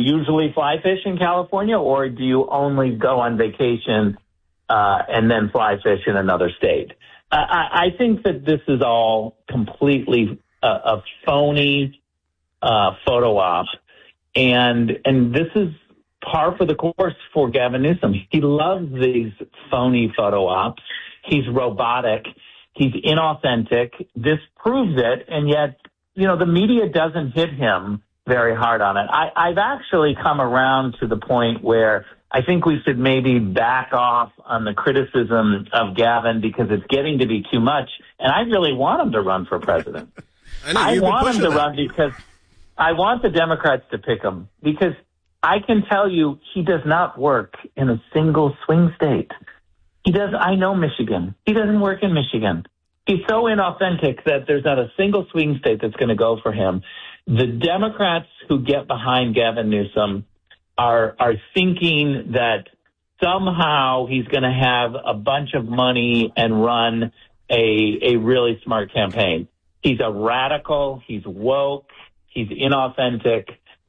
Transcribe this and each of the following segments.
usually fly fish in California, or do you only go on vacation and then fly fish in another state? I think that this is all completely a phony photo op, and this is par for the course for Gavin Newsom. He loves these phony photo ops. He's robotic. He's inauthentic. This proves it, and yet, the media doesn't hit him very hard on it. I've actually come around to the point where I think we should maybe back off on the criticism of Gavin because it's getting to be too much, and I really want him to run for president. I want him to run because I want the Democrats to pick him, because I can tell you he does not work in a single swing state. I know Michigan. He doesn't work in Michigan. He's so inauthentic that there's not a single swing state that's going to go for him. The Democrats who get behind Gavin Newsom are thinking that somehow he's going to have a bunch of money and run a really smart campaign. He's a radical. He's woke. He's inauthentic.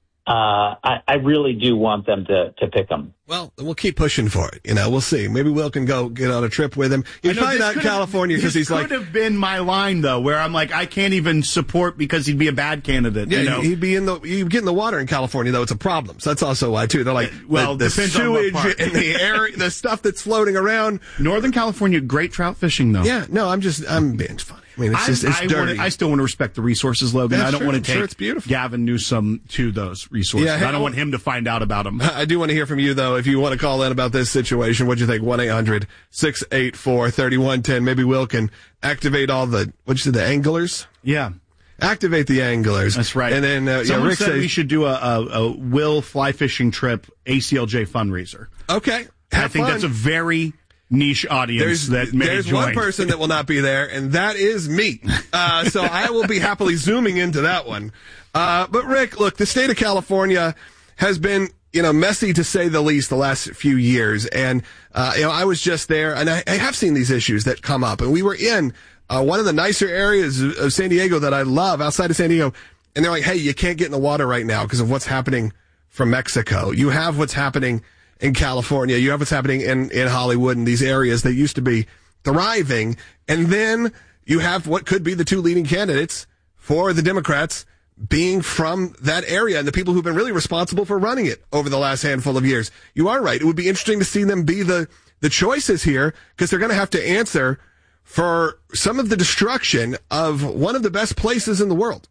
I really do want them to pick him. Well, we'll keep pushing for it. We'll see. Maybe Will can go get on a trip with him. He's probably not in California because he's like... This could have been my line, though, where I'm like, I can't even support because he'd be a bad candidate. Yeah, he'd be you get in the water in California, though, it's a problem. So that's also why, too. They're like, the sewage and the air, the stuff that's floating around. Northern California, great trout fishing, though. Yeah, no, I'm being funny. I mean, it's dirty. I still want to respect the resources, Logan. That's I don't true. want to take Gavin Newsom to those resources. Yeah, I don't want him to find out about them. I do want to hear from you, though, if you want to call in about this situation. What'd you think? 1-800-684-3110. Maybe Will can activate all the anglers? Yeah. Activate the anglers. That's right. And then Rick said we should do a Will fly fishing trip ACLJ fundraiser. Okay. I think that's a very niche audience that may There's join. one person that will not be there, and that is me. So I will be happily zooming into that one. But Rick, look, the state of California has been, messy to say the least the last few years. And, I was just there, and I have seen these issues that come up. And we were in one of the nicer areas of San Diego that I love, outside of San Diego. And they're like, hey, you can't get in the water right now because of what's happening from Mexico. You have what's happening in California. You have what's happening in Hollywood and these areas that used to be thriving. And then you have what could be the two leading candidates for the Democrats being from that area and the people who've been really responsible for running it over the last handful of years. You are right. It would be interesting to see them be the choices here because they're going to have to answer for some of the destruction of one of the best places in the world.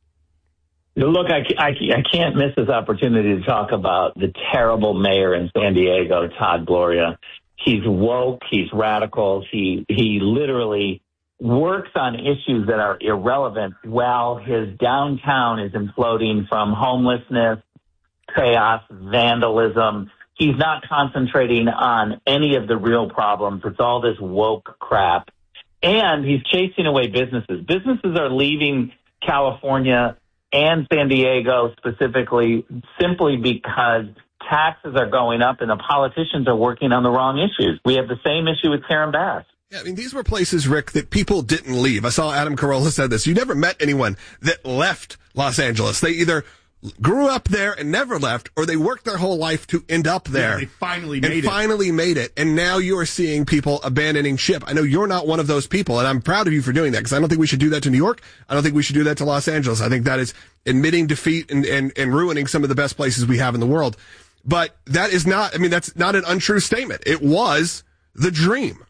Look, I can't miss this opportunity to talk about the terrible mayor in San Diego, Todd Gloria. He's woke. He's radical. He literally works on issues that are irrelevant while his downtown is imploding from homelessness, chaos, vandalism. He's not concentrating on any of the real problems. It's all this woke crap. And he's chasing away businesses. Businesses are leaving California and San Diego specifically simply because taxes are going up and the politicians are working on the wrong issues. We have the same issue with Karen Bass. Yeah, I mean, these were places, Rick, that people didn't leave. I saw Adam Carolla said this. You never met anyone that left Los Angeles. They either grew up there and never left, or they worked their whole life to end up there. Yeah, they finally made it. And now you are seeing people abandoning ship. I know you're not one of those people, and I'm proud of you for doing that, because I don't think we should do that to New York. I don't think we should do that to Los Angeles. I think that is admitting defeat and ruining some of the best places we have in the world. But that is not, I mean, that's not an untrue statement. It was the dream.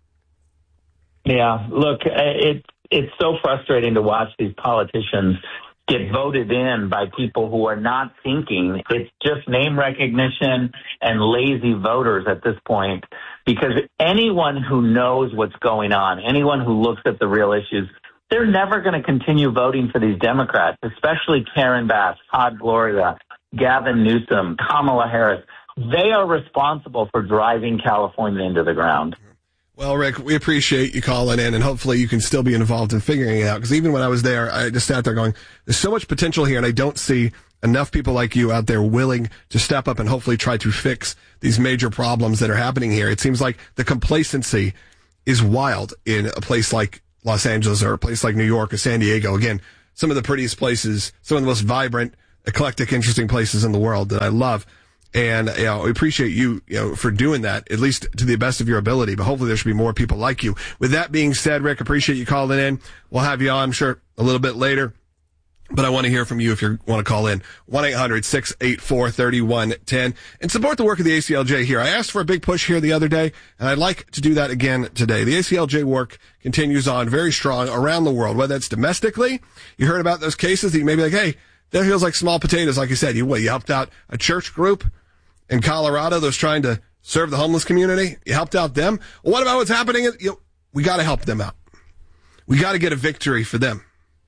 Yeah, look, it's so frustrating to watch these politicians get voted in by people who are not thinking. It's just name recognition and lazy voters at this point, because anyone who knows what's going on, anyone who looks at the real issues, they're never going to continue voting for these Democrats, especially Karen Bass, Todd Gloria, Gavin Newsom, Kamala Harris. They are responsible for driving California into the ground. Well, Rick, we appreciate you calling in, and hopefully you can still be involved in figuring it out. Because even when I was there, I just sat there going, there's so much potential here, and I don't see enough people like you out there willing to step up and hopefully try to fix these major problems that are happening here. It seems like the complacency is wild in a place like Los Angeles or a place like New York or San Diego. Again, some of the prettiest places, some of the most vibrant eclectic, interesting places in the world that I love. And, we appreciate you, for doing that, at least to the best of your ability. But hopefully there should be more people like you. With that being said, Rick, appreciate you calling in. We'll have you on, I'm sure, a little bit later. But I want to hear from you if you want to call in. 1-800-684-3110. And support the work of the ACLJ here. I asked for a big push here the other day, and I'd like to do that again today. The ACLJ work continues on very strong around the world, whether it's domestically. You heard about those cases that you may be like, hey, that feels like small potatoes. Like you said, you helped out a church group in Colorado that was trying to serve the homeless community. You helped out them. Well, what about what's happening? We got to help them out. We got to get a victory for them.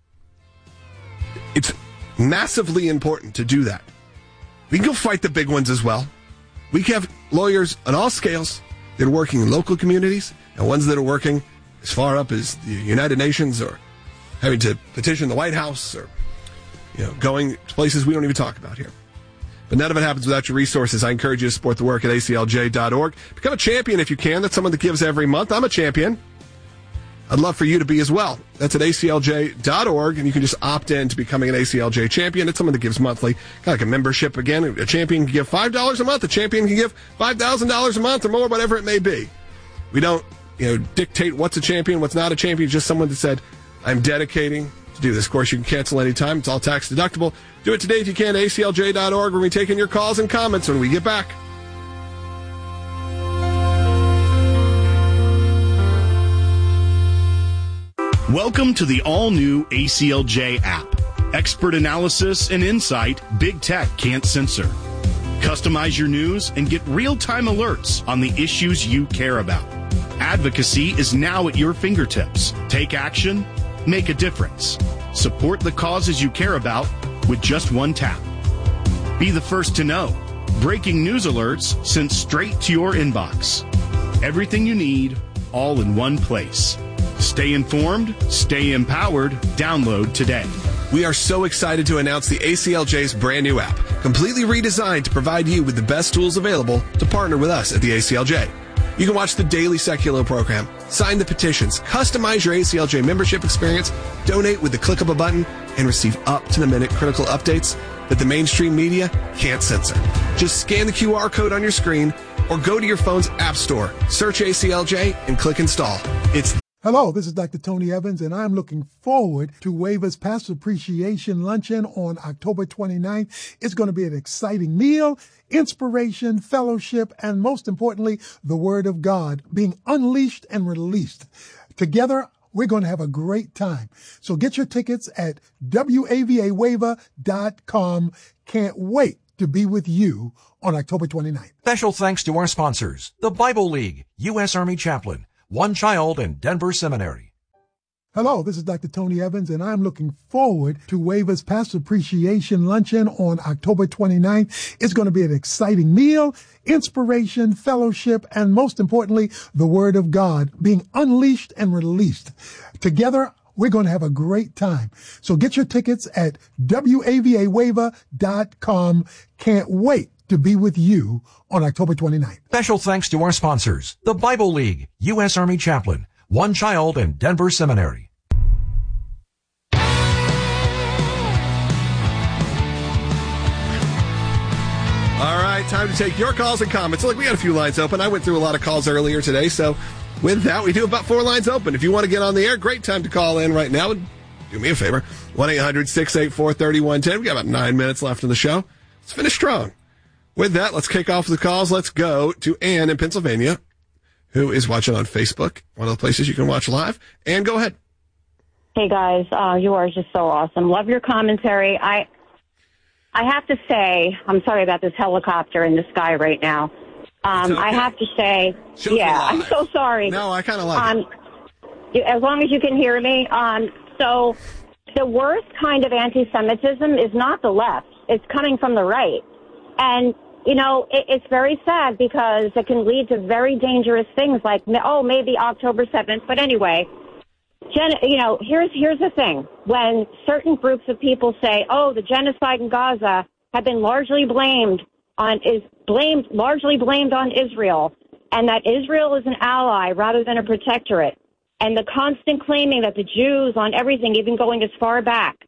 It's massively important to do that. We can go fight the big ones as well. We can have lawyers on all scales that are working in local communities and ones that are working as far up as the United Nations or having to petition the White House or, going to places we don't even talk about here. But none of it happens without your resources. I encourage you to support the work at aclj.org. Become a champion if you can. That's someone that gives every month. I'm a champion. I'd love for you to be as well. That's at aclj.org, and you can just opt in to becoming an ACLJ champion. It's someone that gives monthly, kind of like a membership again. A champion can give $5 a month. A champion can give $5,000 a month or more, whatever it may be. We don't, dictate what's a champion, what's not a champion. Just someone that said, I'm dedicating to do this. Of course, you can cancel anytime. It's all tax deductible. Do it today if you can. aclj.org. We're going to be taking your calls and comments when we get back. Welcome to the all-new ACLJ app. Expert analysis and insight big tech can't censor. Customize your news and get real-time alerts on the issues you care about. Advocacy is now at your fingertips. Take action, make a difference. Support the causes you care about with just one tap. Be the first to know. Breaking news alerts sent straight to your inbox. Everything you need, all in one place. Stay informed, stay empowered. Download today. We are so excited to announce the ACLJ's brand new app, completely redesigned to provide you with the best tools available to partner with us at the ACLJ. You can watch the daily secular program, sign the petitions, customize your ACLJ membership experience, donate with the click of a button, and receive up-to-the-minute critical updates that the mainstream media can't censor. Just scan the QR code on your screen or go to your phone's app store, search ACLJ, and click install. Hello, this is Dr. Tony Evans, and I'm looking forward to WAVA's Pastor Appreciation Luncheon on October 29th. It's going to be an exciting meal, inspiration, fellowship, and most importantly, the Word of God being unleashed and released. Together, we're going to have a great time. So get your tickets at WAVAWAVA.com. Can't wait to be with you on October 29th. Special thanks to our sponsors, the Bible League, U.S. Army Chaplain, One Child, and Denver Seminary. Hello, this is Dr. Tony Evans, and I'm looking forward to WAVA's Pastor Appreciation Luncheon on October 29th. It's going to be an exciting meal, inspiration, fellowship, and most importantly, the Word of God being unleashed and released. Together, we're going to have a great time. So get your tickets at WAVAWAVA.com. Can't wait to be with you on October 29th. Special thanks to our sponsors, the Bible League, U.S. Army Chaplain, One Child, and Denver Seminary. All right, time to take your calls and comments. Look, we got a few lines open. I went through a lot of calls earlier today, so with that, we do about 4 lines open. If you want to get on the air, great time to call in right now. Do me a favor, 1-800-684-3110. We got about 9 minutes left in the show. Let's finish strong. With that, let's kick off the calls. Let's go to Ann in Pennsylvania, who is watching on Facebook, one of the places you can watch live. Ann, go ahead. Hey, guys. You are just so awesome. Love your commentary. I have to say, I'm sorry about this helicopter in the sky right now. Okay. I have to say, I'm so sorry. No, I kind of like it. As long as you can hear me. So the worst kind of anti-Semitism is not the left. It's coming from the right. And, it's very sad because it can lead to very dangerous things like, maybe October 7th. But anyway, here's the thing. When certain groups of people say, the genocide in Gaza have been largely blamed on Israel, and that Israel is an ally rather than a protectorate, and the constant claiming that the Jews on everything, even going as far back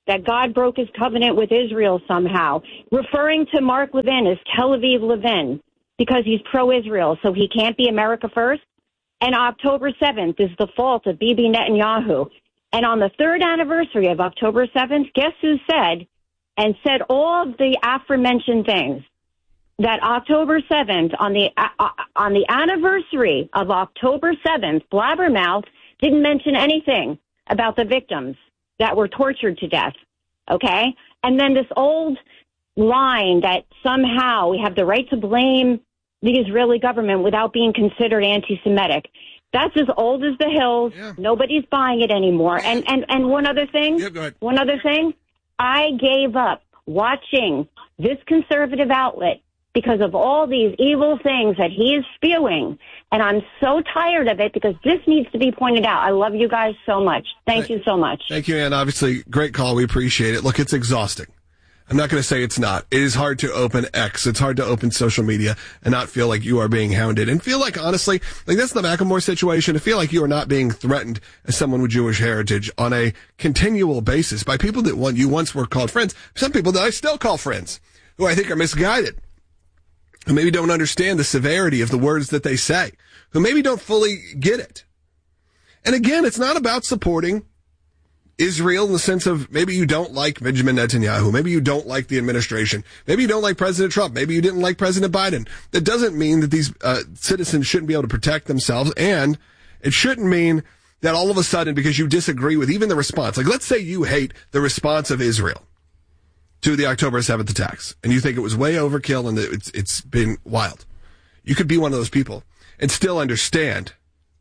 that God broke his covenant with Israel somehow, referring to Mark Levin as Tel Aviv Levin because he's pro-Israel, so he can't be America first. And October 7th is the fault of Bibi Netanyahu. And on the third anniversary of October 7th, guess who said all of the aforementioned things? That October 7th, on the anniversary of October 7th, Blabbermouth didn't mention anything about the victims that were tortured to death, okay? And then this old line that somehow we have the right to blame the Israeli government without being considered anti-Semitic. That's as old as the hills. Yeah. Nobody's buying it anymore. And one other thing, one other thing, I gave up watching this conservative outlet because of all these evil things that he is spewing. And I'm so tired of it because this needs to be pointed out. I love you guys so much. Thank you so much. Thank you, Ann. Obviously, great call. We appreciate it. Look, it's exhausting. I'm not going to say it's not. It is hard to open X. It's hard to open social media and not feel like you are being hounded and feel like, honestly, like that's the Macklemore situation. To feel like you are not being threatened as someone with Jewish heritage on a continual basis by people that you once were called friends. Some people that I still call friends who I think are misguided, who maybe don't understand the severity of the words that they say, who maybe don't fully get it. And again, it's not about supporting Israel in the sense of maybe you don't like Benjamin Netanyahu, maybe you don't like the administration, maybe you don't like President Trump, maybe you didn't like President Biden. That doesn't mean that these citizens shouldn't be able to protect themselves, and it shouldn't mean that all of a sudden, because you disagree with even the response, like let's say you hate the response of Israel to the October 7th attacks, and you think it was way overkill and it's been wild. You could be one of those people and still understand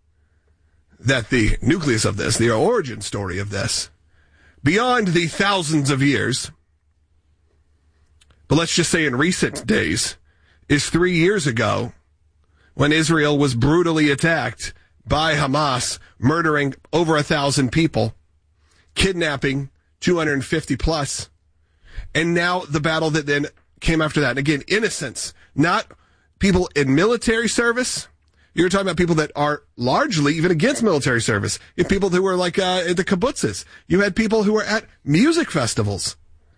that the nucleus of this, the origin story of this, beyond the thousands of years, but let's just say in recent days, is 3 years ago when Israel was brutally attacked by Hamas, murdering over 1,000 people, kidnapping 250 plus. And now the battle that then came after that. And again, innocents, not people in military service. You're talking about people that are largely even against military service. You have people who were like at the kibbutzes. You had people who were at music festivals.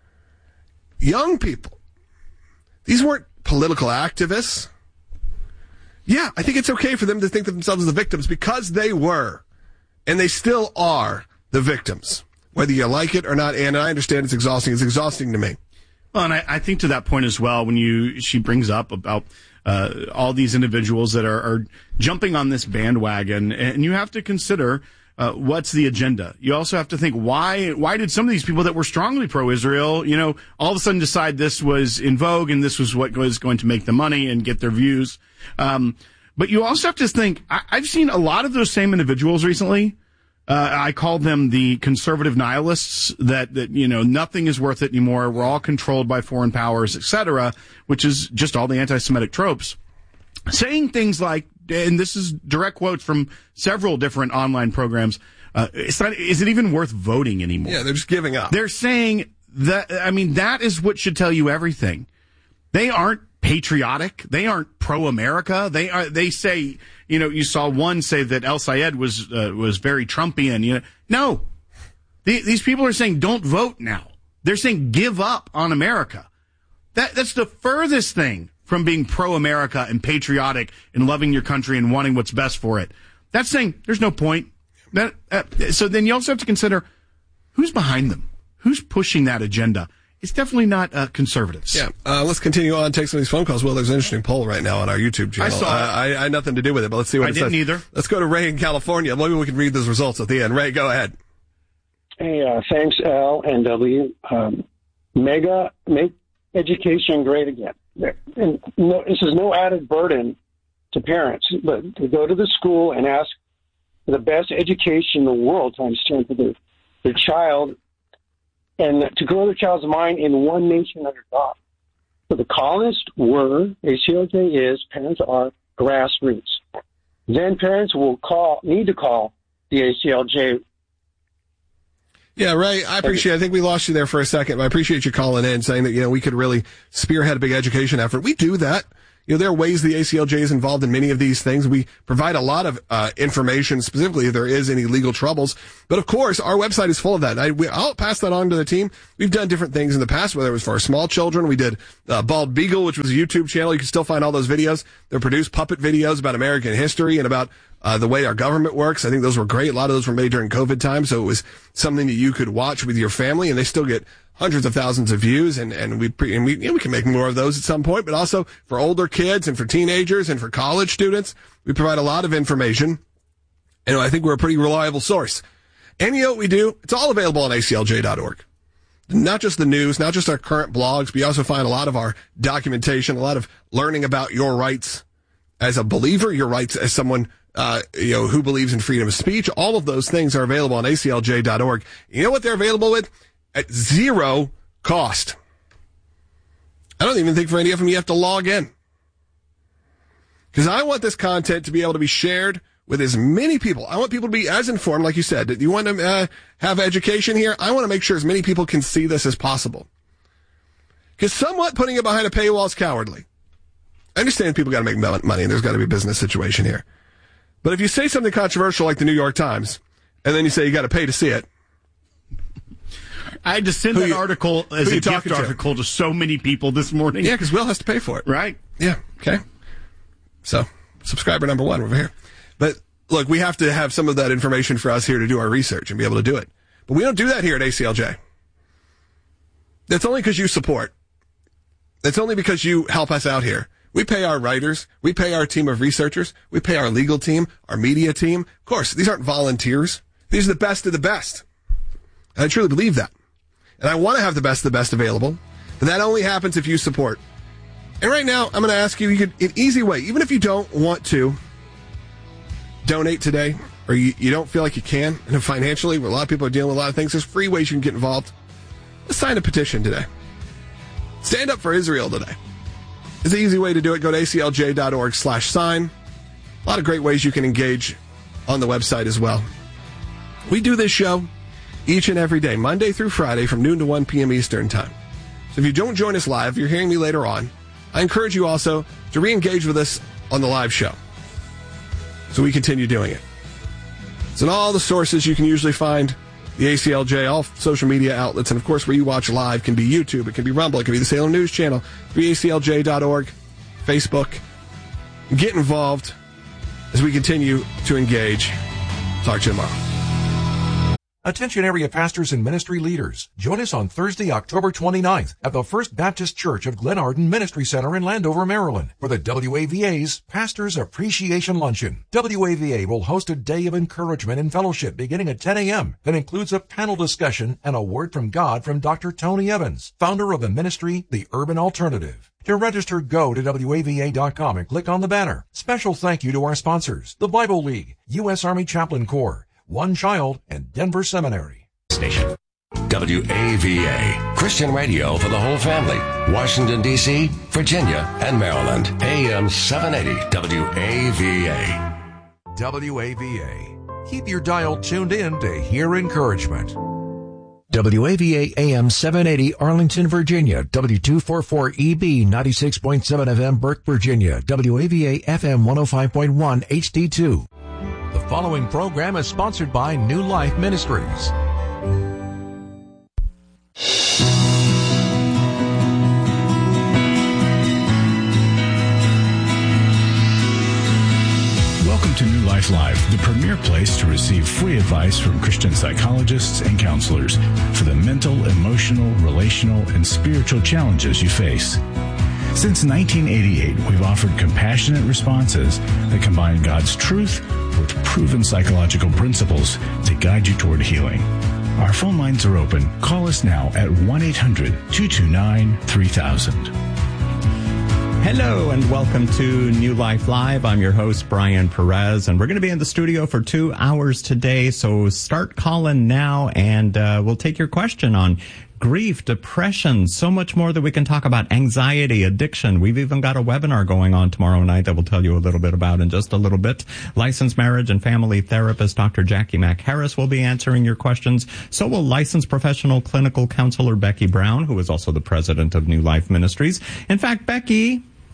Young people. These weren't political activists. Yeah, I think it's okay for them to think of themselves as the victims because they were, and they still are, the victims. Whether you like it or not, and I understand it's exhausting. It's exhausting to me. Well, and I think to that point as well, when she brings up about all these individuals that are jumping on this bandwagon, and you have to consider what's the agenda. You also have to think why did some of these people that were strongly pro-Israel, all of a sudden decide this was in vogue and this was what was going to make them money and get their views. But you also have to think, I've seen a lot of those same individuals recently. I call them the conservative nihilists that nothing is worth it anymore. We're all controlled by foreign powers, etc., which is just all the anti-Semitic tropes. Saying things like, and this is direct quotes from several different online programs, is it even worth voting anymore? Yeah, they're just giving up. They're saying that, that is what should tell you everything. They aren't patriotic. They aren't pro-America. They say, you saw one say that El Sayed was very Trumpian. No. These people are saying don't vote now. They're saying give up on America. That's the furthest thing from being pro-America and patriotic and loving your country and wanting what's best for it. That's saying there's no point. So then you also have to consider who's behind them. Who's pushing that agenda? It's definitely not conservatives. Yeah. Let's continue on. Take some of these phone calls. Well, there's an interesting poll right now on our YouTube channel. I saw it. I had nothing to do with it, but let's see what it says. I didn't either. Let's go to Ray in California. Maybe we can read those results at the end. Ray, go ahead. Hey, thanks, L and W. Make education great again. And this is no added burden to parents, but to go to the school and ask for the best education in the world to understand for their child, and to grow their child's mind in one nation under God. So the colonists were, ACLJ is, parents are grassroots. Then parents will need to call the ACLJ. Yeah, Ray, I appreciate it. I think we lost you there for a second, but I appreciate you calling in, saying that, we could really spearhead a big education effort. We do that. there are ways the ACLJ is involved in many of these things. We provide a lot of information, specifically if there is any legal troubles. But of course, our website is full of that. I'll pass that on to the team. We've done different things in the past, whether it was for our small children. We did Bald Beagle, which was a YouTube channel. You can still find all those videos. They're produced puppet videos about American history and about the way our government works. I think those were great. A lot of those were made during COVID time, so it was something that you could watch with your family, and they still get hundreds of thousands of views, and we can make more of those at some point, but also for older kids and for teenagers and for college students, we provide a lot of information, and I think we're a pretty reliable source. Any what we do, it's all available on aclj.org. Not just the news, not just our current blogs, but you also find a lot of our documentation, a lot of learning about your rights as a believer, your rights as someone who believes in freedom of speech. All of those things are available on aclj.org. You know what they're available with? At zero cost. I don't even think for any of them you have to log in. Because I want this content to be able to be shared with as many people. I want people to be as informed, like you said. You want to have education here? I want to make sure as many people can see this as possible. Because somewhat putting it behind a paywall is cowardly. I understand people got to make money and there's got to be a business situation here. But if you say something controversial like the New York Times, and then you say you got to pay to see it, I had to send that article as a gift article to so many people this morning. Yeah, because Will has to pay for it. Right. Yeah, okay. So, subscriber number one over here. But, look, we have to have some of that information for us here to do our research and be able to do it. But we don't do that here at ACLJ. That's only because you support. That's only because you help us out here. We pay our writers. We pay our team of researchers. We pay our legal team, our media team. Of course, these aren't volunteers. These are the best of the best. And I truly believe that. And I want to have the best of the best available. But that only happens if you support. And right now, I'm going to ask you, an easy way, even if you don't want to donate today, or you don't feel like you can, and financially, where a lot of people are dealing with a lot of things, there's free ways you can get involved. Let's sign a petition today. Stand up for Israel today. It's an easy way to do it. Go to aclj.org/sign. A lot of great ways you can engage on the website as well. We do this show each and every day, Monday through Friday from noon to 1 p.m. Eastern Time. So if you don't join us live, you're hearing me later on, I encourage you also to re-engage with us on the live show so we continue doing it. It's in all the sources you can usually find the ACLJ, all social media outlets, and of course where you watch live can be YouTube, it can be Rumble, it can be the Salem News Channel, aclj.org, Facebook. Get involved as we continue to engage. Talk to you tomorrow. Attention area pastors and ministry leaders. Join us on Thursday, October 29th at the First Baptist Church of Glen Arden Ministry Center in Landover, Maryland for the WAVA's Pastors Appreciation Luncheon. WAVA will host a day of encouragement and fellowship beginning at 10 a.m. that includes a panel discussion and a word from God from Dr. Tony Evans, founder of the ministry, The Urban Alternative. To register, go to WAVA.com and click on the banner. Special thank you to our sponsors, the Bible League, U.S. Army Chaplain Corps, One Child, and Denver Seminary. Station. WAVA, Christian radio for the whole family. Washington, D.C., Virginia, and Maryland. AM 780 WAVA. WAVA. Keep your dial tuned in to hear encouragement. WAVA AM 780 Arlington, Virginia. W244EB 96.7 FM Burke, Virginia. WAVA FM 105.1 HD2. The following program is sponsored by New Life Ministries. Welcome to New Life Live, the premier place to receive free advice from Christian psychologists and counselors for the mental, emotional, relational, and spiritual challenges you face. Since 1988, we've offered compassionate responses that combine God's truth with proven psychological principles to guide you toward healing. Our phone lines are open. Call us now at 1-800-229-3000. Hello and welcome to New Life Live. I'm your host, Brian Perez, and we're going to be in the studio for 2 hours today. So start calling now and we'll take your question on grief, depression, so much more that we can talk about, anxiety, addiction. We've even got a webinar going on tomorrow night that we'll tell you a little bit about in just a little bit. Licensed marriage and family therapist Dr. Jackie Mack Harris will be answering your questions. So will licensed professional clinical counselor Becky Brown, who is also the president of New Life Ministries. In fact, Becky,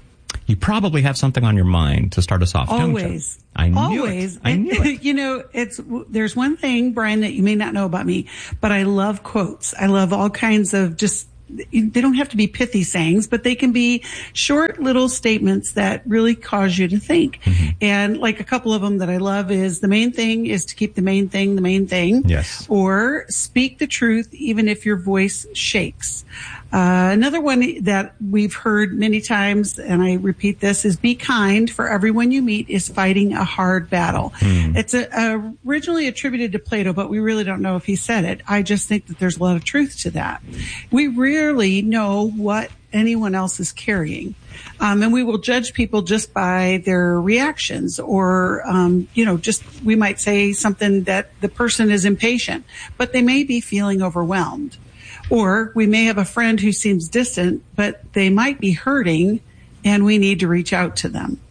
You probably have something on your mind to start us off. Always. Don't you? I knew it. You know, there's one thing, Brian, that you may not know about me, but I love quotes. I love all kinds of they don't have to be pithy sayings, but they can be short little statements that really cause you to think. Mm-hmm. And like a couple of them that I love is the main thing is to keep the main thing the main thing. Yes. Or speak the truth even if your voice shakes. Another one that we've heard many times, and I repeat this, is be kind, for everyone you meet is fighting a hard battle. It's originally attributed to Plato, but we really don't know if he said it. I just think that there's a lot of truth to that. We rarely know what anyone else is carrying. And we will judge people just by their reactions or, we might say something that the person is impatient, but they may be feeling overwhelmed. Or we may have a friend who seems distant, but they might be hurting and we need to reach out to them.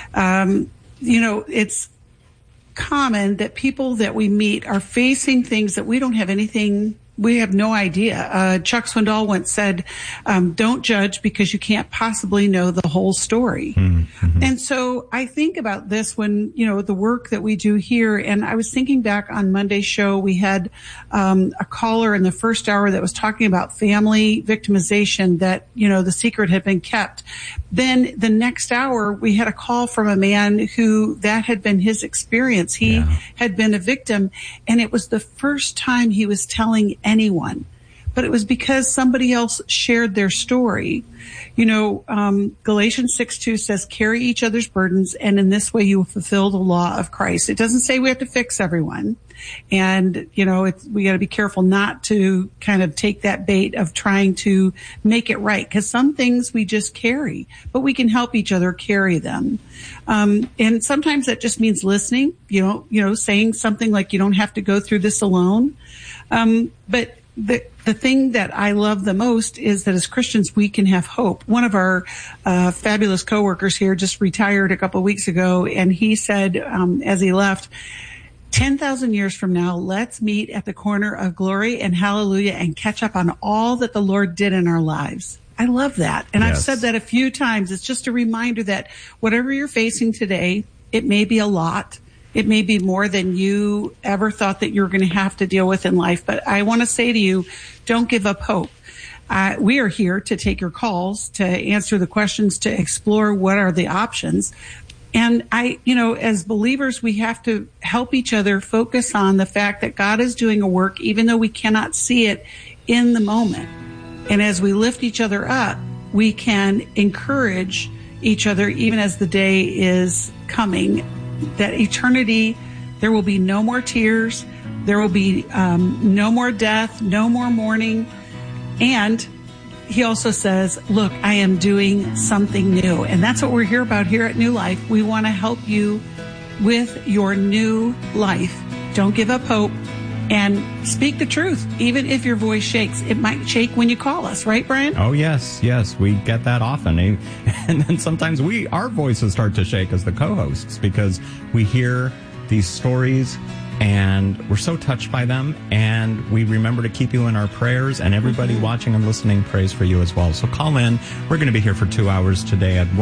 It's common that people that we meet are facing things that we have no idea. Chuck Swindoll once said, don't judge because you can't possibly know the whole story. Mm-hmm. And so I think about this when, the work that we do here. And I was thinking back on Monday's show, we had a caller in the first hour that was talking about family victimization, that, the secret had been kept. Then the next hour, we had a call from a man who that had been his experience. He had been a victim, and it was the first time he was telling anyone, but it was because somebody else shared their story. Galatians 6:2 says, carry each other's burdens, and in this way you will fulfill the law of Christ. It doesn't say we have to fix everyone. And, we got to be careful not to kind of take that bait of trying to make it right, because some things we just carry, but we can help each other carry them. And sometimes that just means listening, saying something like, you don't have to go through this alone. But the thing that I love the most is that as Christians, we can have hope. One of our fabulous coworkers here just retired a couple of weeks ago, and he said, as he left, 10,000 years from now, let's meet at the corner of glory and hallelujah and catch up on all that the Lord did in our lives. I love that. And I've said that a few times. It's just a reminder that whatever you're facing today, it may be a lot. It may be more than you ever thought that you were going to have to deal with in life. But I want to say to you, don't give up hope. We are here to take your calls, to answer the questions, to explore what are the options. And as believers, we have to help each other focus on the fact that God is doing a work, even though we cannot see it in the moment. And as we lift each other up, we can encourage each other, even as the day is coming, that eternity, there will be no more tears. There will be no more death, no more mourning. And he also says, look, I am doing something new. And that's what we're here about here at New Life. We want to help you with your new life. Don't give up hope and speak the truth. Even if your voice shakes, it might shake when you call us, right, Brian? Oh, yes. We get that often. And then sometimes our voices start to shake as the co-hosts because we hear these stories and we're so touched by them, and we remember to keep you in our prayers, and everybody watching and listening prays for you as well. So call in. We're going to be here for 2 hours today at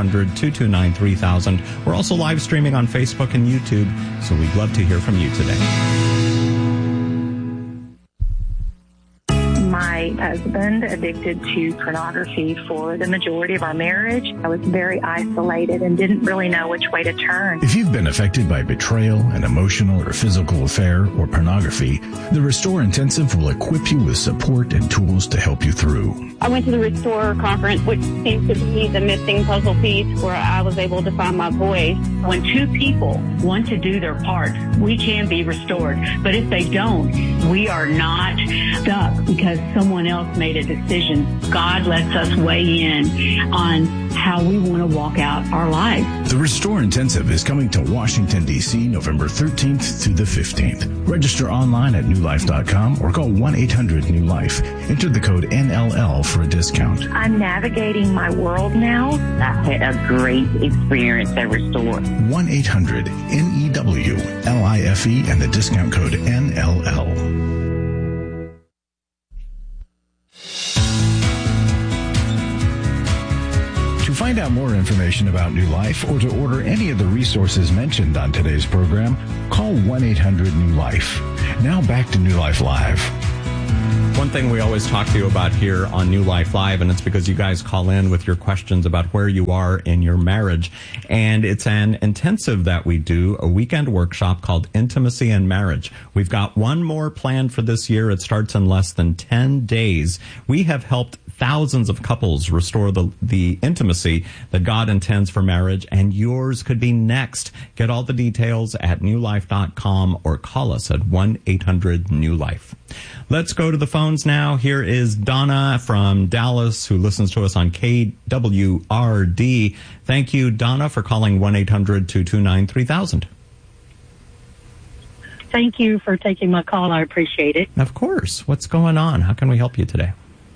1-800-229-3000. We're also live streaming on Facebook and YouTube, so we'd love to hear from you today. My husband addicted to pornography for the majority of our marriage. I was very isolated and didn't really know which way to turn. If you've been affected by betrayal, an emotional or physical affair, or pornography, the Restore Intensive will equip you with support and tools to help you through. I went to the Restore conference, which seems to be the missing puzzle piece where I was able to find my voice. When two people want to do their part, we can be restored. But if they don't, we are not stuck because someone else made a decision. God lets us weigh in on how we want to walk out our lives. The Restore Intensive is coming to Washington, D.C. November 13th through the 15th. Register online at newlife.com or call 1-800-NEW-LIFE. Enter the code NLL for a discount. I'm navigating my world now. I had a great experience at Restore. 1-800-NEWLIFE and the discount code NLL. find out more information about New Life or to order any of the resources mentioned on today's program, call 1-800-NEW-LIFE. Now back to New Life Live. One thing we always talk to you about here on New Life Live, and it's because you guys call in with your questions about where you are in your marriage, and it's an intensive that we do, a weekend workshop called Intimacy and Marriage. We've got one more planned for this year. It starts in less than 10 days. We have helped thousands of couples restore the intimacy that God intends for marriage, and yours could be next. Get all the details at newlife.com or call us at 1-800-NEW-LIFE. Let's go to the phones now. Here is Donna from Dallas, who listens to us on KWRD. Thank you, Donna, for calling 1-800-229-3000. Thank you for taking my call. I appreciate it. Of course. What's going on? How can we help you today?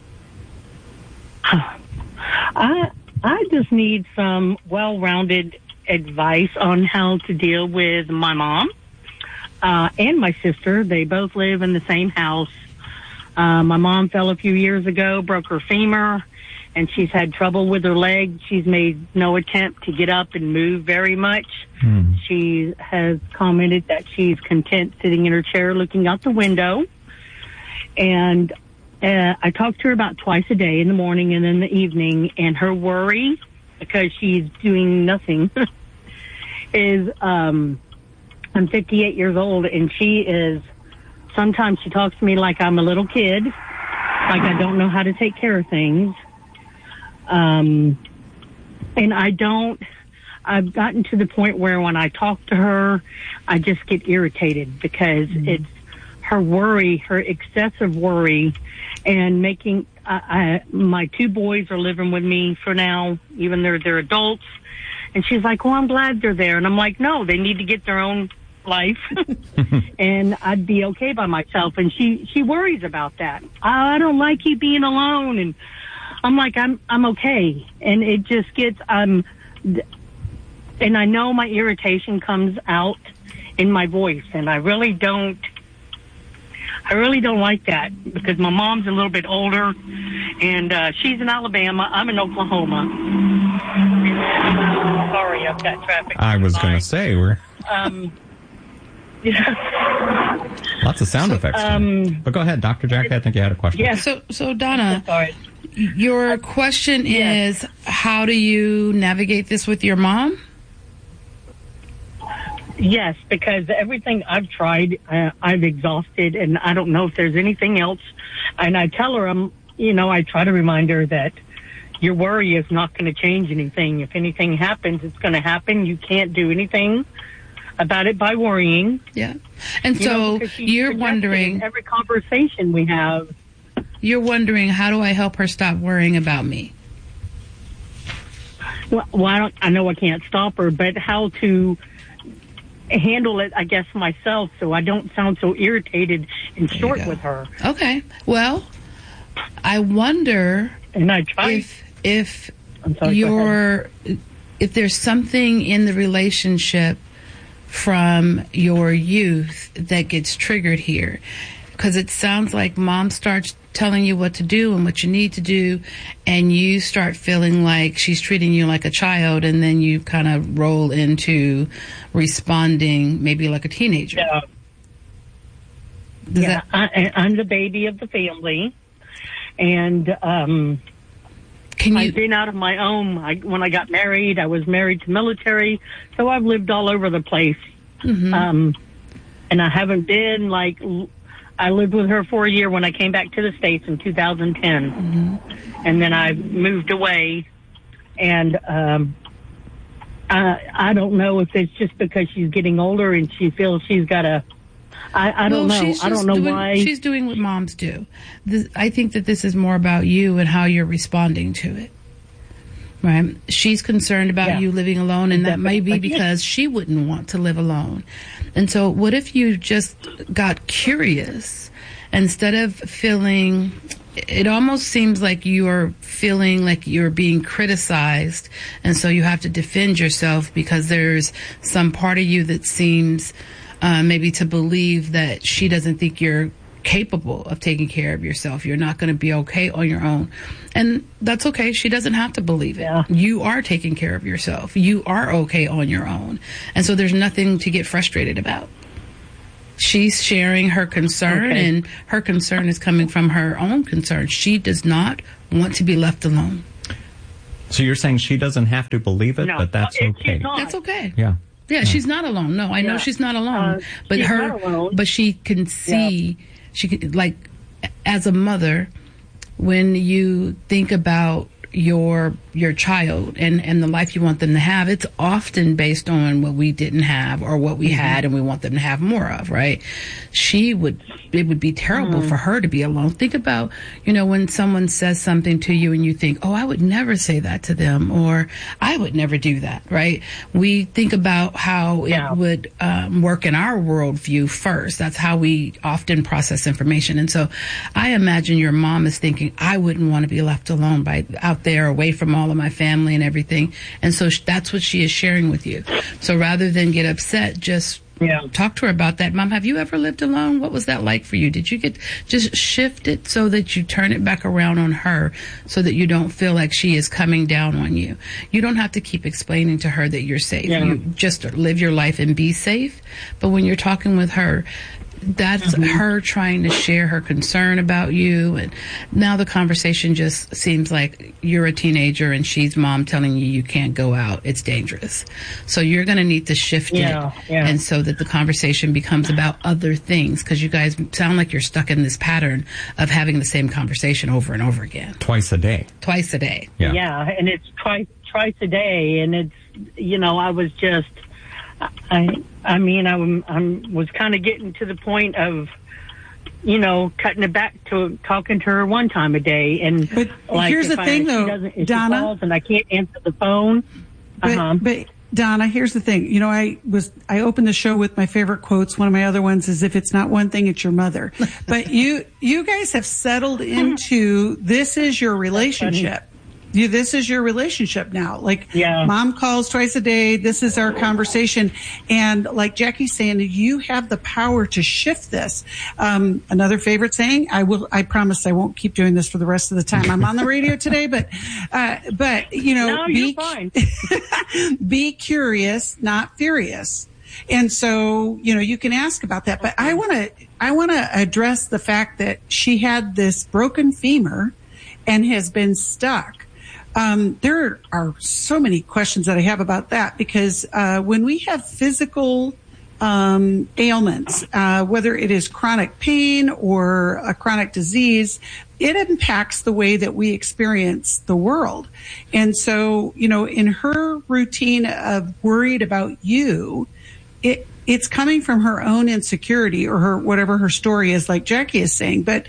I just need some well-rounded advice on how to deal with my mom and my sister. They both live in the same house. My mom fell a few years ago, broke her femur, and she's had trouble with her leg. She's made no attempt to get up and move very much. She has commented that she's content sitting in her chair looking out the window. And I talk to her about twice a day, in the morning and in the evening, and her worry, because she's doing nothing, is I'm 58 years old, and sometimes she talks to me like I'm a little kid, like I don't know how to take care of things. And I've gotten to the point where when I talk to her, I just get irritated because it's her worry, her excessive worry, and making my two boys are living with me for now, even though they're adults. And she's like, well, I'm glad they're there. And I'm like, no, they need to get their own life and I'd be okay by myself. And she worries about that. I don't like you being alone. And I'm like, I'm okay. And it just gets, and I know my irritation comes out in my voice, and I really don't like that because my mom's a little bit older, and she's in Alabama. I'm in Oklahoma. Sorry, I've got traffic. I was going to say, we're... Lots of sound effects. But go ahead, Dr. Jackie, I think you had a question. Yeah. So Donna, your question is, how do you navigate this with your mom? Yes, because everything I've tried, I've exhausted, and I don't know if there's anything else. And I tell her, I try to remind her that your worry is not going to change anything. If anything happens, it's going to happen. You can't do anything about it by worrying. Yeah. And so you're wondering, every conversation we have, you're wondering, how do I help her stop worrying about me? Well, I know I can't stop her, but how to handle it, I guess, myself, so I don't sound so irritated and short with her. Okay. Well, I wonder if there's something in the relationship from your youth that gets triggered here, because it sounds like mom starts telling you what to do and what you need to do, and you start feeling like she's treating you like a child, and then you kind of roll into responding maybe like a teenager. Yeah. I'm the baby of the family, and I've been out of my own. When I got married, I was married to military, so I've lived all over the place. And I haven't been I lived with her for a year when I came back to the States in 2010. And then I moved away, and I don't know if it's just because she's getting older and she feels she's got to, I don't know. I don't know why. She's doing what moms do. I think that this is more about you and how you're responding to it. Right? She's concerned about you living alone, and that may be because she wouldn't want to live alone. And so what if you just got curious instead of feeling, it almost seems like you're feeling like you're being criticized, and so you have to defend yourself because there's some part of you that seems maybe to believe that she doesn't think you're capable of taking care of yourself. You're not going to be okay on your own. And that's okay. She doesn't have to believe it. Yeah. You are taking care of yourself. You are okay on your own. And so there's nothing to get frustrated about. She's sharing her concern, and her concern is coming from her own concern. She does not want to be left alone. So you're saying she doesn't have to believe it, but that's okay. That's okay. Yeah. Yeah, she's not alone. No, I know she's not alone. But she can see, she can, like, as a mother, when you think about your child and the life you want them to have, it's often based on what we didn't have or what we had and we want them to have more of, right? It would be terrible for her to be alone. Think about, when someone says something to you and you think, oh, I would never say that to them, or I would never do that, right? We think about how it would work in our worldview first. That's how we often process information. And so I imagine your mom is thinking, I wouldn't want to be left alone out there away from all of my family and everything. And so that's what she is sharing with you. So rather than get upset, just talk to her about that. Mom, have you ever lived alone? What was that like for you? Did you just shift it so that you turn it back around on her so that you don't feel like she is coming down on you? You don't have to keep explaining to her that you're safe. You just live your life and be safe. But when you're talking with her, that's her trying to share her concern about you. And now the conversation just seems like you're a teenager and she's mom telling you can't go out. It's dangerous. So you're going to need to shift it. And so that the conversation becomes about other things, because you guys sound like you're stuck in this pattern of having the same conversation over and over again. Twice a day. Yeah. And it's twice a day. And it's, I was just, I was kind of getting to the point of, cutting it back to talking to her one time a day. And here's the thing, though, Donna, she calls and I can't answer the phone. But Donna, here's the thing. I opened the show with my favorite quotes. One of my other ones is, if it's not one thing, it's your mother. But you guys have settled into, this is your relationship. This is your relationship now. Mom calls twice a day. This is our conversation. And like Jackie's saying, you have the power to shift this. Another favorite saying, I promise I won't keep doing this for the rest of the time I'm on the radio today, but no, you're fine. Be curious, not furious. And so, you can ask about that, but I want to address the fact that she had this broken femur and has been stuck. There are so many questions that I have about that, because when we have physical ailments, whether it is chronic pain or a chronic disease, it impacts the way that we experience the world. And so, in her routine of worried about you, it's coming from her own insecurity or her, whatever her story is, like Jackie is saying. But,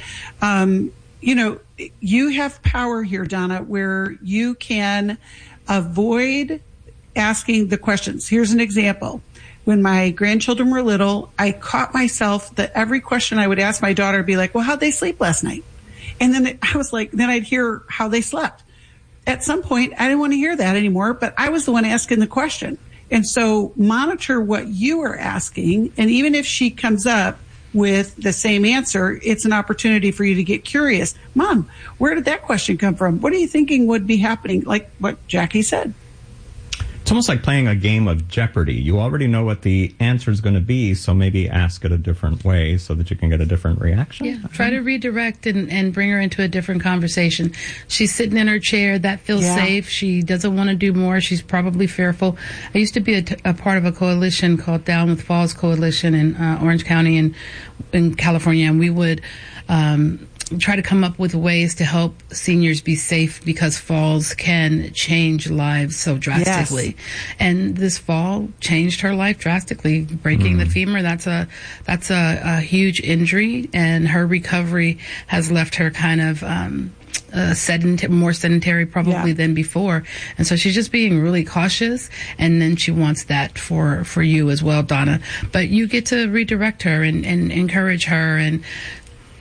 you have power here, Donna, where you can avoid asking the questions. Here's an example. When my grandchildren were little, I caught myself that every question I would ask my daughter would be like, well, how'd they sleep last night? And then then I'd hear how they slept. At some point, I didn't want to hear that anymore, but I was the one asking the question. And so monitor what you are asking. And even if she comes up with the same answer, it's an opportunity for you to get curious. Mom, where did that question come from? What are you thinking would be happening? Like what Jackie said. It's almost like playing a game of Jeopardy. You already know what the answer is going to be, so maybe ask it a different way so that you can get a different reaction. Yeah, try to redirect and bring her into a different conversation. She's sitting in her chair. That feels safe. She doesn't want to do more. She's probably fearful. I used to be a part of a coalition called Down with Falls Coalition in Orange County in California, and we would try to come up with ways to help seniors be safe, because falls can change lives so drastically. Yes. And this fall changed her life drastically, breaking the femur. That's a huge injury, and her recovery has left her kind of more sedentary probably than before. And so she's just being really cautious, and then she wants that for you as well, Donna. But you get to redirect her and encourage her and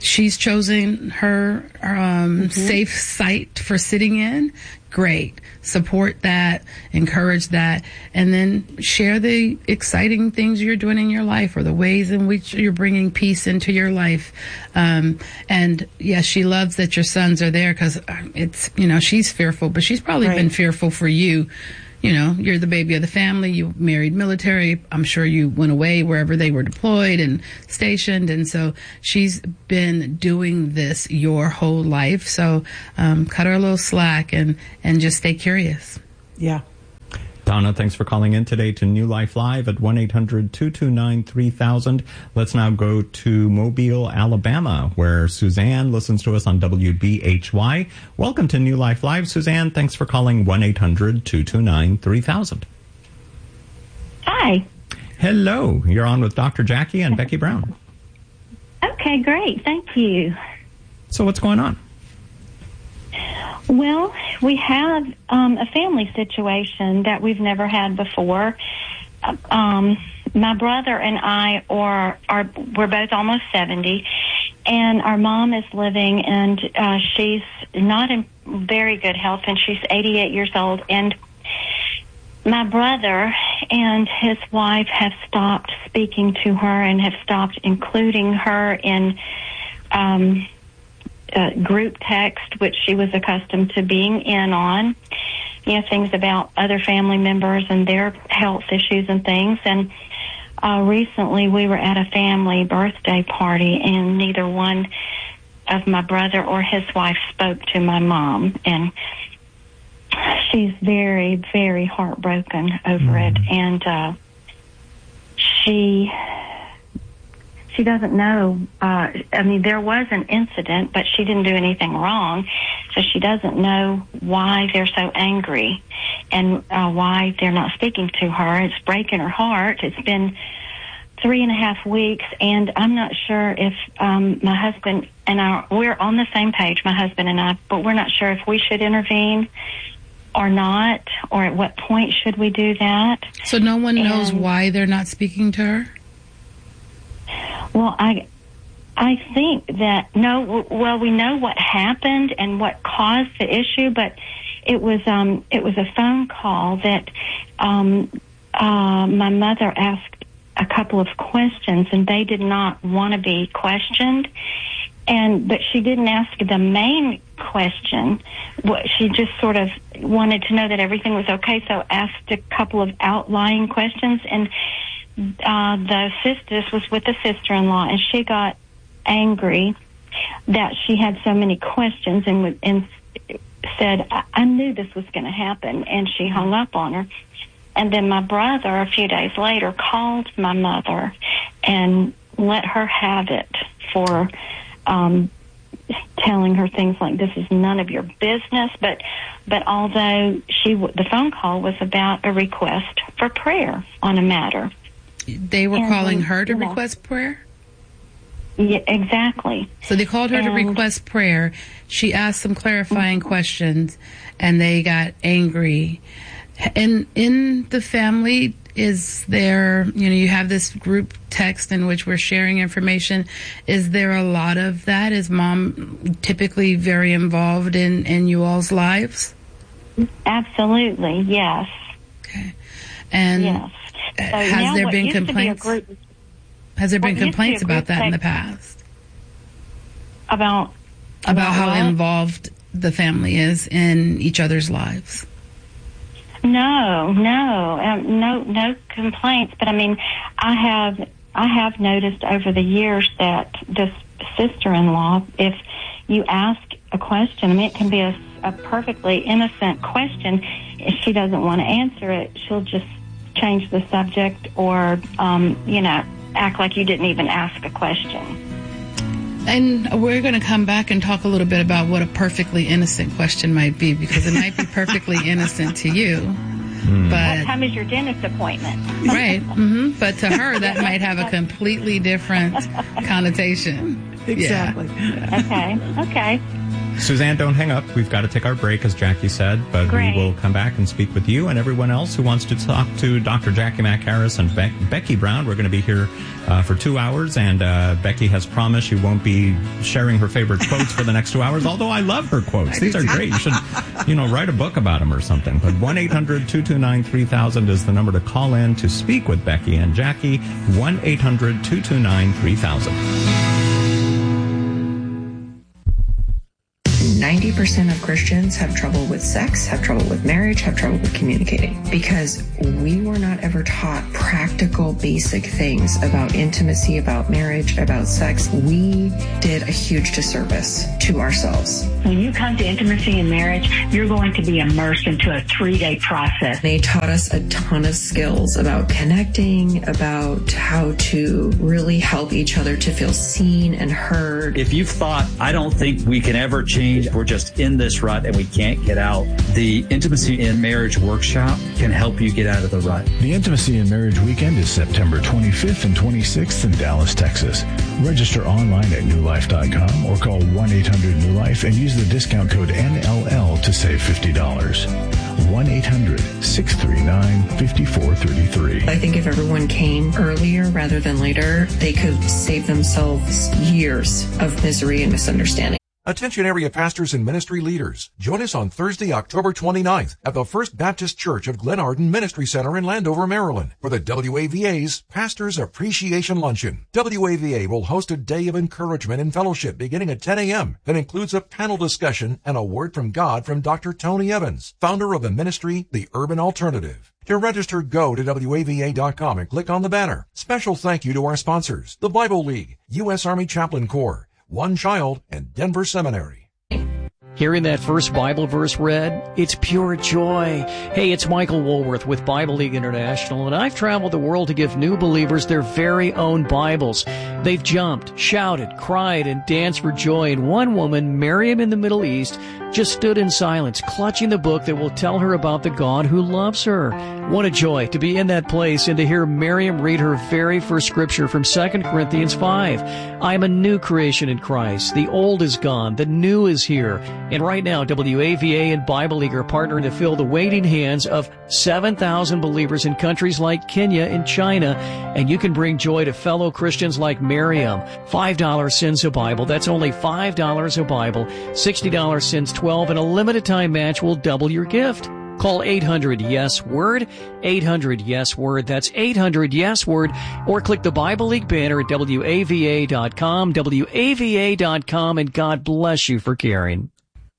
she's chosen her safe site for sitting in. Great. Support that, encourage that, and then share the exciting things you're doing in your life or the ways in which you're bringing peace into your life. And yes, she loves that your sons are there because it's, she's fearful, but she's probably been fearful for you. You're the baby of the family. You married military. I'm sure you went away wherever they were deployed and stationed. And so she's been doing this your whole life. So cut her a little slack and just stay curious. Yeah. Donna, thanks for calling in today to New Life Live at 1-800-229-3000. Let's now go to Mobile, Alabama, where Suzanne listens to us on WBHY. Welcome to New Life Live, Suzanne. Thanks for calling 1-800-229-3000. Hi. Hello. You're on with Dr. Jackie and Becky Brown. Okay, great. Thank you. So what's going on? Well, we have a family situation that we've never had before. My brother and I we're both almost 70, and our mom is living, and she's not in very good health, and she's 88 years old. And my brother and his wife have stopped speaking to her and have stopped including her in group text, which she was accustomed to being in on, things about other family members and their health issues and things. And recently we were at a family birthday party, and neither one of my brother or his wife spoke to my mom, and she's very, very heartbroken over it. And she doesn't know. There was an incident, but she didn't do anything wrong, so she doesn't know why they're so angry and why they're not speaking to her. It's breaking her heart. It's been 3.5 weeks, and I'm not sure if my husband and we're on the same page, my husband and I, but we're not sure if we should intervene or not, or at what point should we do that. So no one knows why they're not speaking to her? Well, I think that we know what happened and what caused the issue, but it was a phone call that my mother asked a couple of questions, and they did not want to be questioned, but she didn't ask the main question. She just sort of wanted to know that everything was okay, so asked a couple of outlying questions, and this was with the sister-in-law, and she got angry that she had so many questions and said, I knew this was going to happen, and she hung up on her. And then my brother, a few days later, called my mother and let her have it for telling her things like, this is none of your business. But although the phone call was about a request for prayer on a matter. They were calling her to request prayer? Yeah, exactly. So they called her to request prayer. She asked some clarifying questions, and they got angry. And in the family, is there, you have this group text in which we're sharing information. Is there a lot of that? Is mom typically very involved in you all's lives? Absolutely, yes. Okay. And yes. So has there been complaints? Has there been complaints about that in the past? About how what? involved the family is in each other's lives? No complaints. But I have noticed over the years that this sister-in-law, if you ask a question, it can be a perfectly innocent question. If she doesn't want to answer it, she'll just change the subject or, act like you didn't even ask a question. And we're going to come back and talk a little bit about what a perfectly innocent question might be, because it might be perfectly innocent to you. But what time is your dentist appointment? Right. Mm-hmm. But to her, that might have a completely different connotation. Exactly. Yeah. Okay. Suzanne, don't hang up. We've got to take our break, as Jackie said, but Great. We will come back and speak with you and everyone else who wants to talk to Dr. Jackie Mack Harris and Becky Brown. We're going to be here for 2 hours, and Becky has promised she won't be sharing her favorite quotes for the next 2 hours, although I love her quotes. These are great. You should, write a book about them or something. But 1-800-229-3000 is the number to call in to speak with Becky and Jackie. 1-800-229-3000. 90% of Christians have trouble with sex, have trouble with marriage, have trouble with communicating because we were not ever taught practical, basic things about intimacy, about marriage, about sex. We did a huge disservice to ourselves. When you come to intimacy and marriage, you're going to be immersed into a 3-day process. They taught us a ton of skills about connecting, about how to really help each other to feel seen and heard. If you've thought, I don't think we can ever change, we're just in this rut and we can't get out, the Intimacy in Marriage Workshop can help you get out of the rut. The Intimacy in Marriage Weekend is September 25th and 26th in Dallas, Texas. Register online at newlife.com or call 1-800-NEW-LIFE and use the discount code NLL to save $50. 1-800-639-5433. I think if everyone came earlier rather than later, they could save themselves years of misery and misunderstanding. Attention area pastors and ministry leaders. Join us on Thursday, October 29th at the First Baptist Church of Glenarden Ministry Center in Landover, Maryland for the WAVA's Pastors Appreciation Luncheon. WAVA will host a day of encouragement and fellowship beginning at 10 a.m. that includes a panel discussion and a word from God from Dr. Tony Evans, founder of the ministry, The Urban Alternative. To register, go to WAVA.com and click on the banner. Special thank you to our sponsors, the Bible League, U.S. Army Chaplain Corps, One Child, and Denver Seminary. Hearing that first Bible verse read, it's pure joy. Hey, it's Michael Woolworth with Bible League International, and I've traveled the world to give new believers their very own Bibles. They've jumped, shouted, cried, and danced for joy, and one woman, Miriam in the Middle East, just stood in silence, clutching the book that will tell her about the God who loves her. What a joy to be in that place and to hear Miriam read her very first scripture from 2 Corinthians 5. I am a new creation in Christ. The old is gone. The new is here. And right now, WAVA and Bible League are partnering to fill the waiting hands of 7,000 believers in countries like Kenya and China. And you can bring joy to fellow Christians like Miriam. $5 sends a Bible. That's only $5 a Bible. $60 sends 12, and a limited time match will double your gift. Call 800-YES-WORD, 800-YES-WORD, that's 800-YES-WORD, or click the Bible League banner at WAVA.com, WAVA.com, and God bless you for caring.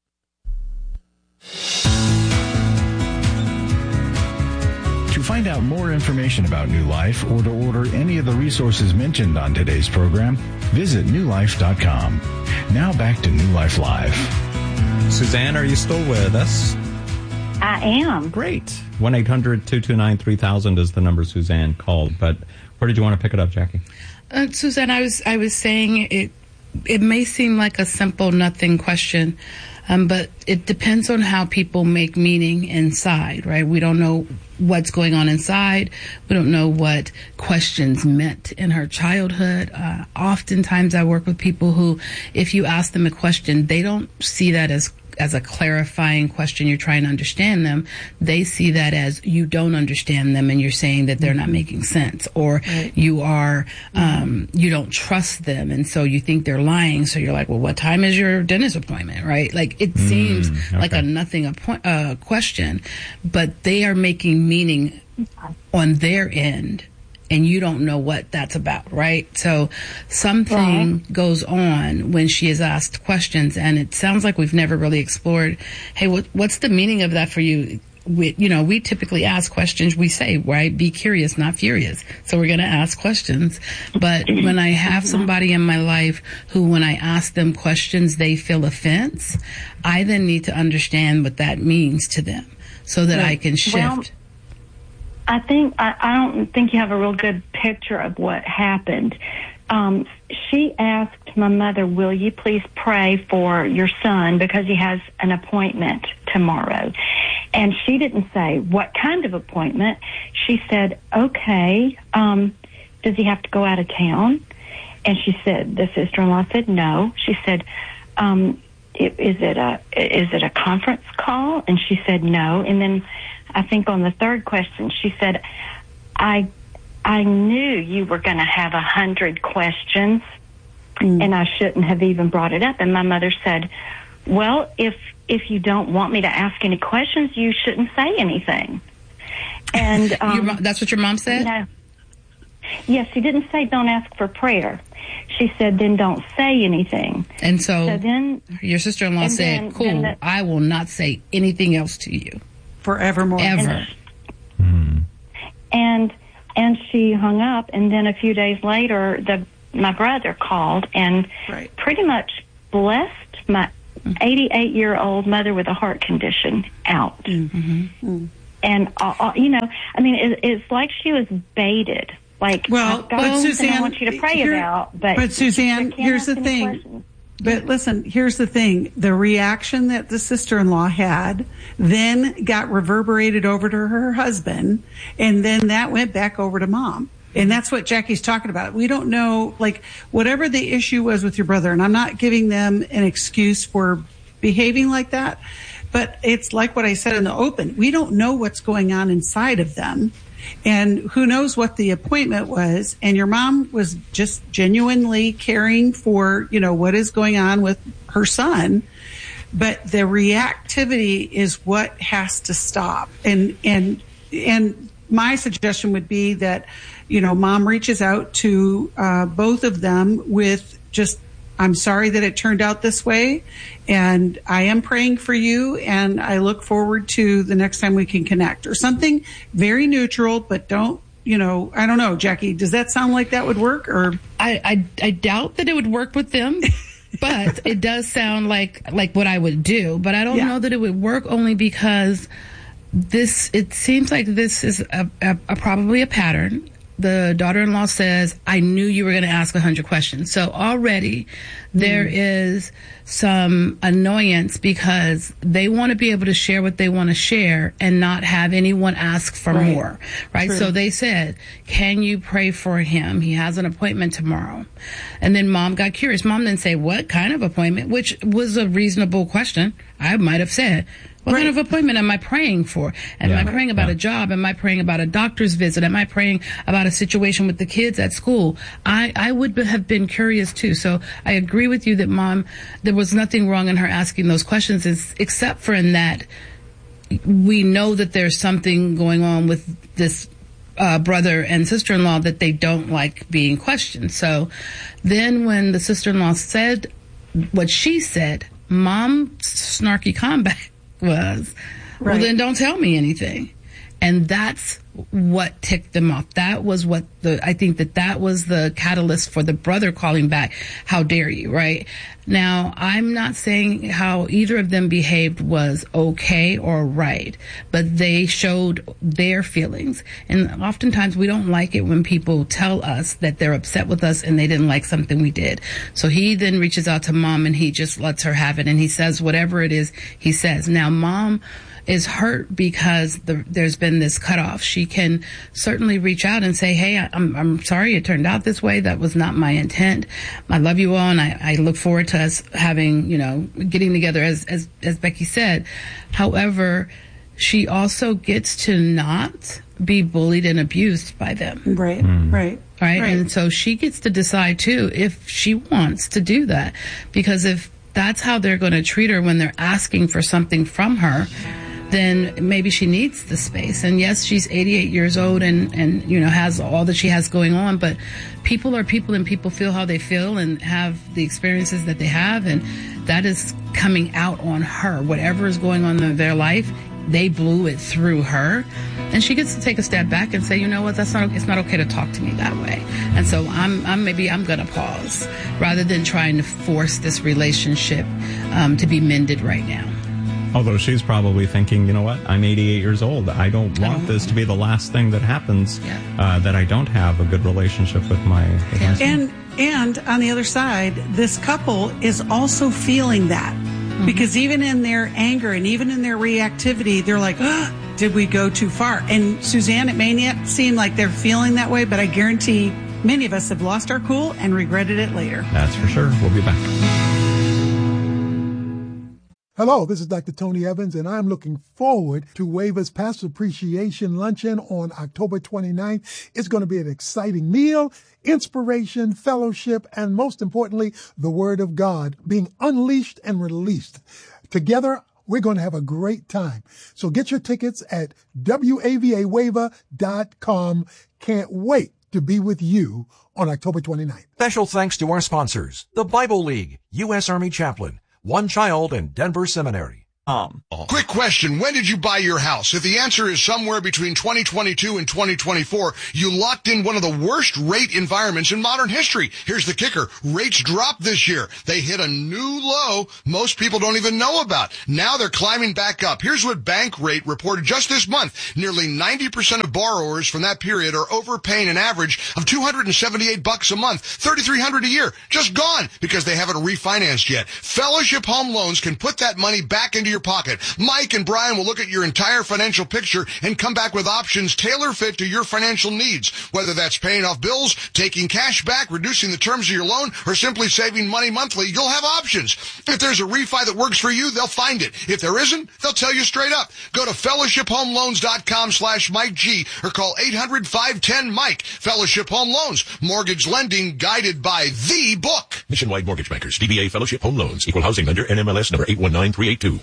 To find out more information about New Life or to order any of the resources mentioned on today's program, visit newlife.com. Now back to New Life Live. Suzanne, are you still with us? I am. Great. 1-800-229-3000 is the number Suzanne called. But where did you want to pick it up, Jackie? Suzanne, I was saying it may seem like a simple nothing question, but it depends on how people make meaning inside, right? We don't know what's going on inside. We don't know what questions meant in her childhood. Oftentimes I work with people who, if you ask them a question, they don't see that as a clarifying question. You're trying to understand them. They see that as you don't understand them and you're saying that they're not making sense, or you are, you don't trust them. And so you think they're lying. So you're like, well, what time is your dentist appointment? Right? Like it seems like a nothing question, but they are making meaning on their end. And you don't know what that's about, right? So something goes on when she is asked questions, and it sounds like we've never really explored, hey, what's the meaning of that for you? We typically ask questions. We say, right, be curious, not furious. So we're going to ask questions. But when I have somebody in my life who, when I ask them questions, they feel offense, I then need to understand what that means to them so that I can shift. Well, I don't think you have a real good picture of what happened. She asked my mother, will you please pray for your son because he has an appointment tomorrow? And she didn't say, what kind of appointment? She said, okay, does he have to go out of town? And she said, the sister-in-law said, no. She said, is it a conference call? And she said no. And then I think on the third question, she said, I knew you were going to have 100 questions, and I shouldn't have even brought it up. And my mother said, well, if you don't want me to ask any questions, you shouldn't say anything. And that's what your mom said? No. Yes, she didn't say don't ask for prayer. She said then don't say anything. And so then your sister-in-law said, cool, I will not say anything else to you. Forevermore. Ever. And she hung up, and then a few days later, my brother called and pretty much blessed my 88-year-old mother with a heart condition out. Mm-hmm. And, it's like she was baited. Like, well, but Suzanne, I want you to pray about. But Suzanne, here's the thing. But listen, here's the thing. The reaction that the sister-in-law had then got reverberated over to her husband, and then that went back over to mom. And that's what Jackie's talking about. We don't know, like, whatever the issue was with your brother, and I'm not giving them an excuse for behaving like that, but it's like what I said in the open. We don't know what's going on inside of them. And who knows what the appointment was. And your mom was just genuinely caring for, what is going on with her son. But the reactivity is what has to stop. And my suggestion would be that, mom reaches out to both of them with just, I'm sorry that it turned out this way, and I am praying for you, and I look forward to the next time we can connect, or something very neutral, but don't, I don't know, Jackie, does that sound like that would work? Or I doubt that it would work with them, but it does sound like what I would do, but I don't know that it would work, only because it seems like this is probably a pattern. The daughter-in-law says, I knew you were going to ask 100 questions. So already there is some annoyance because they want to be able to share what they want to share and not have anyone ask for more, right? True. So they said, can you pray for him? He has an appointment tomorrow. And then mom got curious. Mom didn't say, what kind of appointment? Which was a reasonable question. I might have said, what kind of appointment am I praying for? Am I praying about a job? Am I praying about a doctor's visit? Am I praying about a situation with the kids at school? I would have been curious too. So I agree with you that mom, there was nothing wrong in her asking those questions, except for in that we know that there's something going on with this brother and sister-in-law that they don't like being questioned. So then when the sister-in-law said what she said, mom's snarky comeback was, well, then don't tell me anything. And that's what ticked them off. That was what I think that was the catalyst for the brother calling back, how dare you, right? Now, I'm not saying how either of them behaved was okay or right, but they showed their feelings. And oftentimes we don't like it when people tell us that they're upset with us and they didn't like something we did. So he then reaches out to mom and he just lets her have it, and he says whatever it is he says. Now, mom is hurt because there's been this cutoff. She can certainly reach out and say, hey, I'm sorry it turned out this way. That was not my intent. I love you all, and I look forward to us having, getting together, as Becky said. However, she also gets to not be bullied and abused by them. Right. And so she gets to decide too if she wants to do that, because if that's how they're going to treat her when they're asking for something from her, then maybe she needs the space. And yes, she's 88 years old and has all that she has going on, but people are people, and people feel how they feel and have the experiences that they have, and that is coming out on her. Whatever is going on in their life, they blew it through her, and she gets to take a step back and say, you know what, it's not okay to talk to me that way. And so I'm going to pause rather than trying to force this relationship to be mended right now. Although she's probably thinking, you know what, I'm 88 years old. I don't want this to be the last thing that happens, that I don't have a good relationship with my husband. And on the other side, this couple is also feeling that. Mm-hmm. Because even in their anger and even in their reactivity, they're like, did we go too far? And Suzanne, it may not seem like they're feeling that way, but I guarantee many of us have lost our cool and regretted it later. That's for sure. We'll be back. Hello, this is Dr. Tony Evans, and I'm looking forward to WAVA's Pastor Appreciation Luncheon on October 29th. It's going to be an exciting meal, inspiration, fellowship, and most importantly, the Word of God being unleashed and released. Together, we're going to have a great time. So get your tickets at WAVAWAVA.com. Can't wait to be with you on October 29th. Special thanks to our sponsors, the Bible League, U.S. Army Chaplain, One Child, and Denver Seminary. Quick question. When did you buy your house? If the answer is somewhere between 2022 and 2024, you locked in one of the worst rate environments in modern history. Here's the kicker. Rates dropped this year. They hit a new low most people don't even know about. Now they're climbing back up. Here's what Bankrate reported just this month. Nearly 90% of borrowers from that period are overpaying an average of $278 a month, $3,300 a year. Just gone because they haven't refinanced yet. Fellowship Home Loans can put that money back into your pocket. Mike and Brian will look at your entire financial picture and come back with options tailor-fit to your financial needs. Whether that's paying off bills, taking cash back, reducing the terms of your loan, or simply saving money monthly, you'll have options. If there's a refi that works for you, they'll find it. If there isn't, they'll tell you straight up. Go to fellowshiphomeloans.com/Mike G or call 800-510-MIKE. Fellowship Home Loans. Mortgage lending guided by the book. Nationwide Mortgage Bankers. DBA Fellowship Home Loans. Equal housing lender. NMLS number 819382.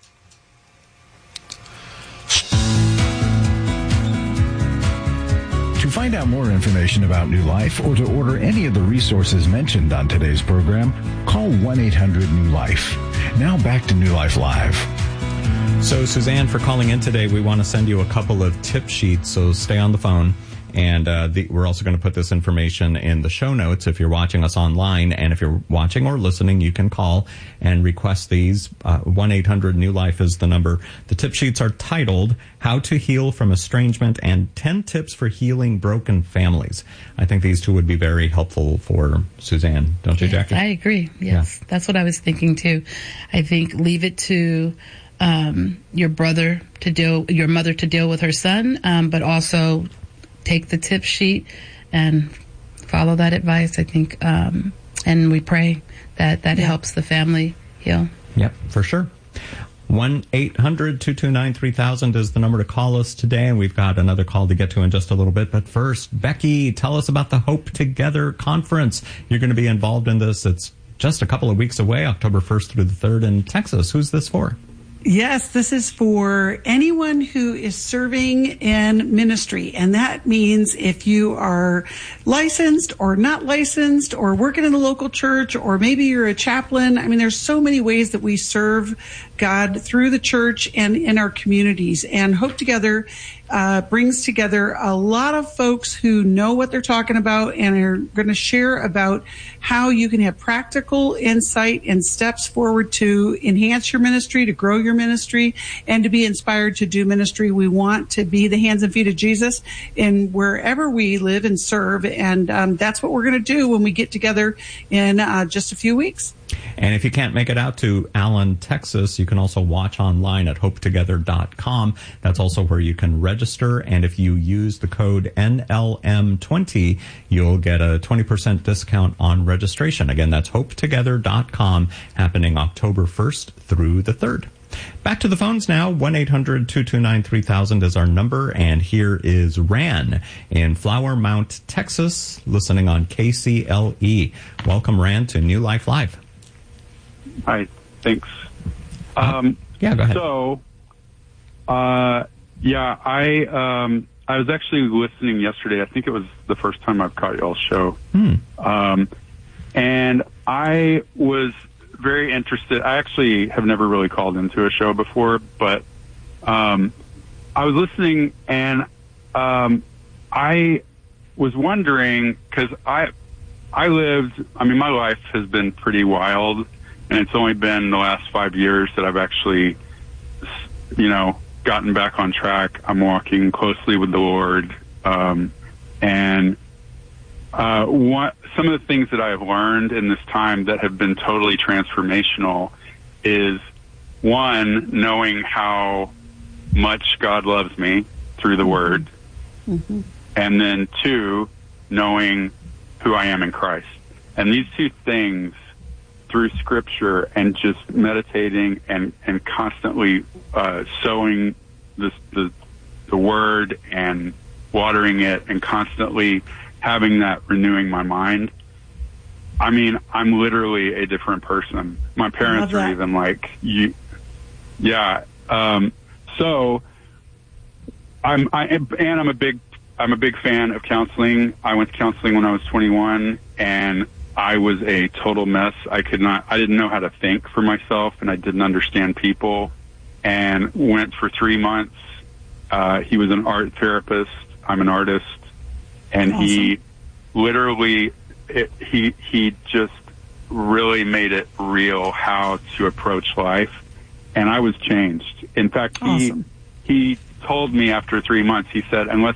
To find out more information about New Life or to order any of the resources mentioned on today's program, call 1-800-NEW-LIFE. Now back to New Life Live. So, Suzanne, for calling in today, we want to send you a couple of tip sheets, so stay on the phone. And we're also going to put this information in the show notes if you're watching us online. And if you're watching or listening, you can call and request these. 1-800-NEW-LIFE is the number. The tip sheets are titled, How to Heal from Estrangement and 10 Tips for Healing Broken Families. I think these two would be very helpful for Suzanne. Don't you, Jackie? I agree. Yes. Yeah. That's what I was thinking, too. I think leave it to your mother to deal with her son, but also take the tip sheet and follow that advice, I think. And we pray that helps the family heal. Yep, for sure. 1-800-229-3000 is the number to call us today, and we've got another call to get to in just a little bit. But first, Becky, tell us about the Hope Together Conference. You're going to be involved in this. It's just a couple of weeks away, October 1st through the 3rd in Texas. Who's this for? Yes, this is for anyone who is serving in ministry. And that means if you are licensed or not licensed or working in a local church, or maybe you're a chaplain. I mean, there's so many ways that we serve God through the church and in our communities. And Hope Together brings together a lot of folks who know what they're talking about and are going to share about how you can have practical insight and steps forward to enhance your ministry, to grow your ministry, and to be inspired to do ministry. We want to be the hands and feet of Jesus in wherever we live and serve, and that's what we're going to do when we get together in just a few weeks. And if you can't make it out to Allen, Texas, you can also watch online at hopetogether.com. That's also where you can register. And if you use the code NLM20, you'll get a 20% discount on registration. Again, that's hopetogether.com, happening October 1st through the 3rd. Back to the phones now. 1-800-229-3000 is our number. And here is Ran in Flower Mount, Texas, listening on KCLE. Welcome, Ran, to New Life Live. Hi, thanks. Yeah, go ahead. So, I was actually listening yesterday. I think it was the first time I've caught y'all's show. And I was very interested. I actually have never really called into a show before, but I was listening, and I was wondering, because my life has been pretty wild, and it's only been the last 5 years that I've actually, gotten back on track. I'm walking closely with the Lord. Some of the things that I have learned in this time that have been totally transformational is, one, knowing how much God loves me through the Word. Mm-hmm. And then two, knowing who I am in Christ. And these two things through Scripture and just meditating and constantly sowing the Word and watering it and constantly having that renewing my mind. I mean, I'm literally a different person. My parents are even like, you, yeah. So I'm a big fan of counseling. I went to counseling when I was 21, and I was a total mess. I didn't know how to think for myself, and I didn't understand people, and went for 3 months. He was an art therapist. I'm an artist, and awesome. He literally, he just really made it real how to approach life, and I was changed. In fact, awesome. He told me after 3 months, he said, unless